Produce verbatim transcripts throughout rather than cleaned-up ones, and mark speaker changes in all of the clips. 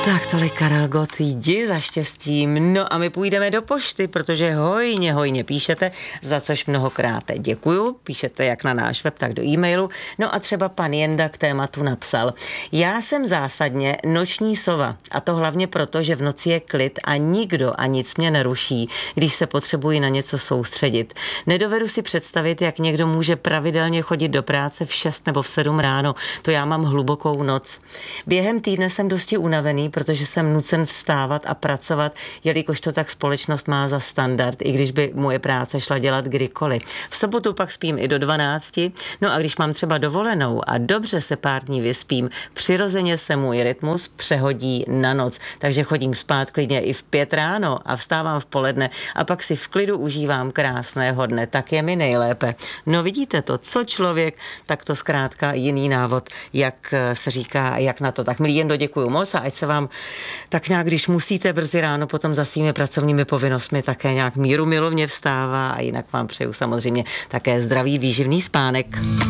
Speaker 1: Tak tolik Karel Gott, jdi za štěstím. No a my půjdeme do pošty, protože hojně, hojně píšete, za což mnohokrát děkuju. Píšete jak na náš web, tak do e-mailu. No a třeba pan Jenda k tématu napsal: já jsem zásadně noční sova, a to hlavně proto, že v noci je klid a nikdo a nic mě neruší, když se potřebuji na něco soustředit. Nedovedu si představit, jak někdo může pravidelně chodit do práce v šest nebo v sedm ráno. To já mám hlubokou noc. Během týdne jsem dosti unavený, protože jsem nucen vstávat a pracovat, jelikož to tak společnost má za standard, i když by moje práce šla dělat kdykoliv. V sobotu pak spím i do dvanácti, no a když mám třeba dovolenou a dobře se pár dní vyspím, přirozeně se můj rytmus přehodí na noc, takže chodím spát klidně i v pět ráno a vstávám v poledne a pak si v klidu užívám krásného dne, tak je mi nejlépe. No vidíte to, co člověk, tak to zkrátka jiný návod, jak se říká, jak na to. Tak milí Jendo, děkuju moc a ať se vám tak nějak, když musíte brzy ráno potom za svými pracovními povinnostmi, také nějak míru milovně vstává a jinak vám přeju samozřejmě také zdravý výživný spánek.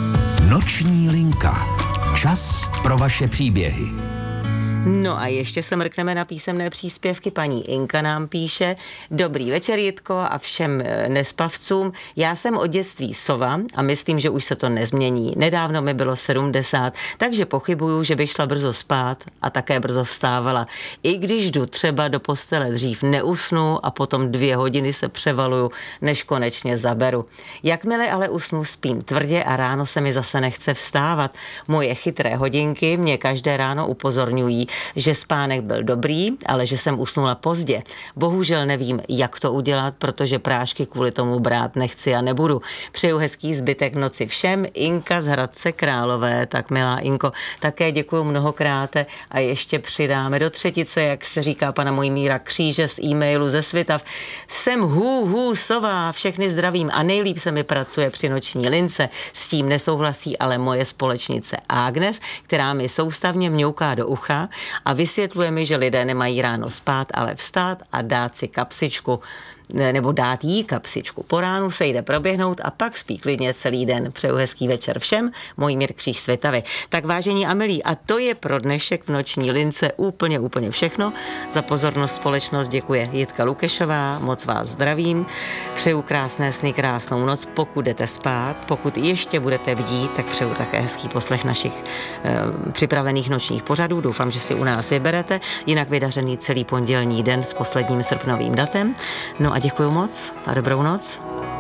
Speaker 2: Noční linka. Čas pro vaše příběhy.
Speaker 1: No a ještě se mrkneme na písemné příspěvky. Paní Inka nám píše: dobrý večer, Jitko, a všem nespavcům. Já jsem od dětství sova a myslím, že už se to nezmění. Nedávno mi bylo sedmdesát, takže pochybuju, že bych šla brzo spát a také brzo vstávala. I když jdu třeba do postele dřív, neusnu a potom dvě hodiny se převaluju, než konečně zaberu. Jakmile ale usnu, spím tvrdě a ráno se mi zase nechce vstávat. Moje chytré hodinky mě každé ráno upozorňují, že spánek byl dobrý, ale že jsem usnula pozdě. Bohužel nevím, jak to udělat, protože prášky kvůli tomu brát nechci a nebudu. Přeju hezký zbytek noci všem. Inka z Hradce Králové. Tak milá Inko, také děkuju mnohokrát a ještě přidáme do třetice, jak se říká pana Mojmíra Kříže z e-mailu ze Svitav. Jsem hů, hů, sova, všechny zdravím a nejlíp se mi pracuje při noční lince. S tím nesouhlasí ale moje společnice Agnes, která mi soustavně mňouká do ucha a vysvětluje mi, že lidé nemají ráno spát, ale vstát a dát si kapsičku, nebo dát jí kapsičku. Po ránu se jde proběhnout a pak spí klidně celý den. Přeju hezký večer všem, Mojmír Kříž Svitavy. Tak vážení a milí, a to je pro dnešek v noční lince úplně, úplně všechno. Za pozornost společnost děkuje Jitka Lukešová, moc vás zdravím. Přeju krásné sny, krásnou noc, pokud jdete spát, pokud ještě budete bdít, tak přeju také hezký poslech našich eh, připravených nočních pořadů. Doufám, že si u nás vyberete. Jinak vydařený celý pondělní den s posledním srpnovým datem. No a děkuju moc a dobrou noc.